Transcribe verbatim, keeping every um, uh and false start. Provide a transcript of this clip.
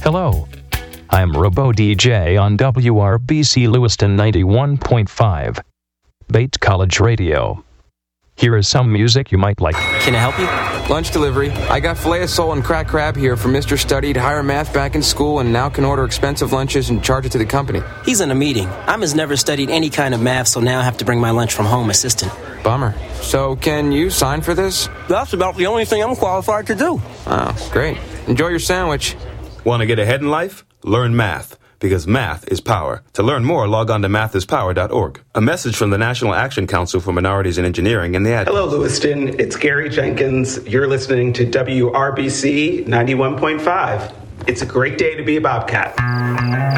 Hello, I'm Robo D J on W R B C Lewiston ninety-one point five, Bait College Radio. Here is some music you might like. Can I help you? Lunch delivery. I got filet of sole and cracked crab here for Mister Studied higher math back in school and now can order expensive lunches and charge it to the company. He's in a meeting. I'm has never studied any kind of math, so now I have to bring my lunch from home assistant. Bummer. So can you sign for this? That's about the only thing I'm qualified to do. Oh, great. Enjoy your sandwich. Want to get ahead in life? Learn math, because math is power. To learn more, log on to math is power dot org. A message from the National Action Council for Minorities in Engineering and the ad. Hello, Lewiston. It's Gary Jenkins. You're listening to W R B C ninety-one point five. It's a great day to be a Bobcat.